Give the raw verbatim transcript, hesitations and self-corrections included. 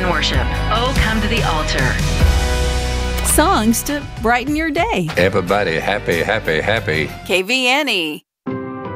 and worship. Oh, come to the altar. Songs to brighten your day. Everybody happy, happy, happy. K V N E.